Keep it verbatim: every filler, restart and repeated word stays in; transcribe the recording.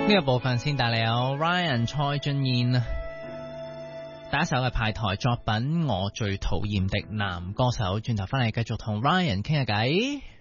呢個部分先帶嚟有 Ryan 蔡俊彥第一首嘅派台作品《我最討厭的男歌手》，轉頭翻嚟繼續同 Ryan 傾下偈。